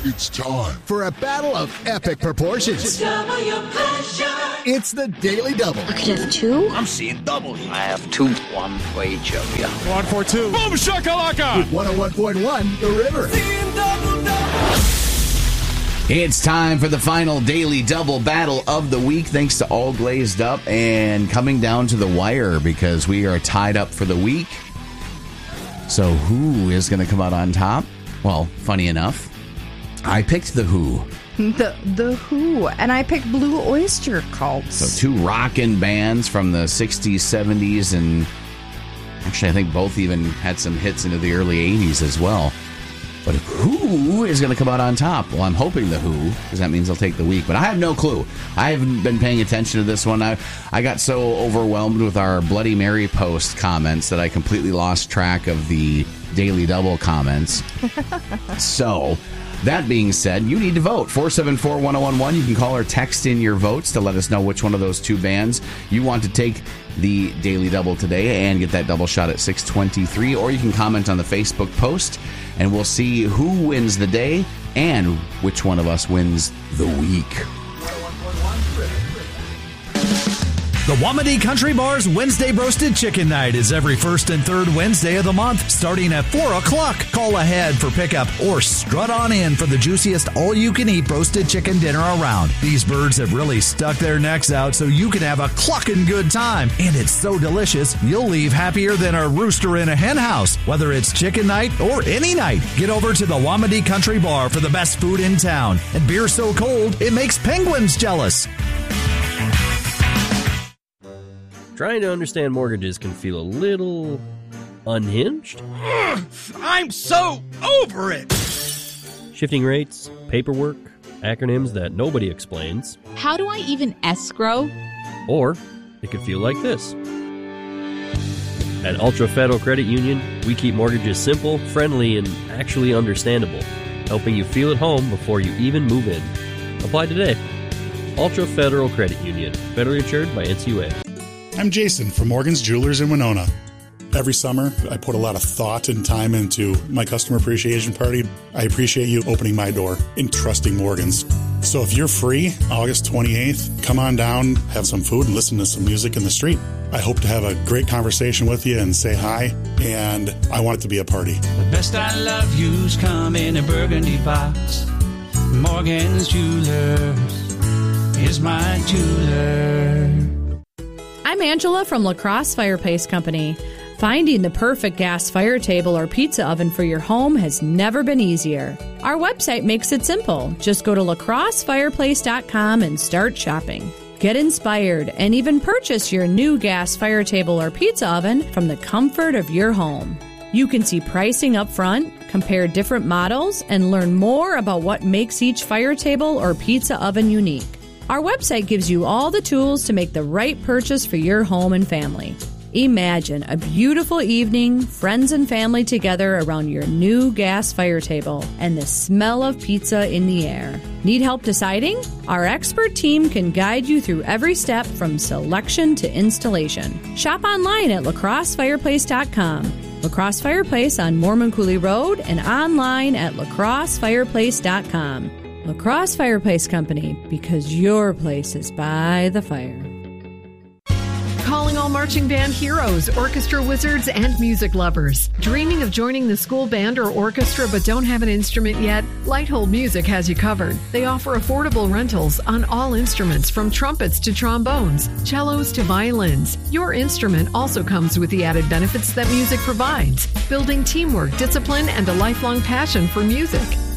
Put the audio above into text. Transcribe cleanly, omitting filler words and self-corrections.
It's time for a battle of epic proportions. Double your pleasure. It's the Daily Double. I could have two. I'm seeing double here. I have two. One for each of you. 1 for 2. Boom shakalaka. With 101.1 The River. Seeing double. It's time for the final Daily Double battle of the week, thanks to All Glazed Up, and coming down to the wire because we are tied up for the week. So who is going to come out on top? Well, funny enough, I picked The Who. The Who, and I picked Blue Oyster Cult. So two rockin' bands from the 60s, 70s, and actually I think both even had some hits into the early 80s as well. But who is going to come out on top? Well, I'm hoping The Who, because that means they'll take the week. But I have no clue. I haven't been paying attention to this one. I got so overwhelmed with our Bloody Mary post comments that I completely lost track of the Daily Double comments. So, that being said, you need to vote. 474-1011. You can call or text in your votes to let us know which one of those two bands you want to take the Daily Double today and get that double shot at 623. Or you can comment on the Facebook post, and we'll see who wins the day and which one of us wins the week. The Wamedy Country Bar's Wednesday Roasted Chicken Night is every first and third Wednesday of the month, starting at 4 o'clock. Call ahead for pickup or strut on in for the juiciest all-you-can-eat roasted chicken dinner around. These birds have really stuck their necks out so you can have a clucking good time. And it's so delicious, you'll leave happier than a rooster in a hen house. Whether it's chicken night or any night, get over to the Wamedy Country Bar for the best food in town. And beer so cold, it makes penguins jealous. Trying to understand mortgages can feel a little unhinged. I'm so over it. Shifting rates, paperwork, acronyms that nobody explains. How do I even escrow? Or it could feel like this. At Ultra Federal Credit Union, we keep mortgages simple, friendly, and actually understandable, helping you feel at home before you even move in. Apply today. Ultra Federal Credit Union, federally insured by NCUA. I'm Jason from Morgan's Jewelers in Winona. Every summer, I put a lot of thought and time into my customer appreciation party. I appreciate you opening my door and trusting Morgan's. So if you're free, August 28th, come on down, have some food, and listen to some music in the street. I hope to have a great conversation with you and say hi, and I want it to be a party. The best I love you's come in a burgundy box. Morgan's Jewelers is my jeweler. I'm Angela from La Crosse Fireplace Company. Finding the perfect gas fire table or pizza oven for your home has never been easier. Our website makes it simple. Just go to lacrossefireplace.com and start shopping. Get inspired and even purchase your new gas fire table or pizza oven from the comfort of your home. You can see pricing up front, compare different models, and learn more about what makes each fire table or pizza oven unique. Our website gives you all the tools to make the right purchase for your home and family. Imagine a beautiful evening, friends and family together around your new gas fire table and the smell of pizza in the air. Need help deciding? Our expert team can guide you through every step from selection to installation. Shop online at lacrossefireplace.com. La Crosse Fireplace on Mormon Coulee Road and online at lacrossefireplace.com. La Crosse Fireplace Company, because your place is by the fire. Calling all marching band heroes, orchestra wizards, and music lovers. Dreaming of joining the school band or orchestra but don't have an instrument yet? Lighthold Music has you covered. They offer affordable rentals on all instruments from trumpets to trombones, cellos to violins. Your instrument also comes with the added benefits that music provides, building teamwork, discipline, and a lifelong passion for music.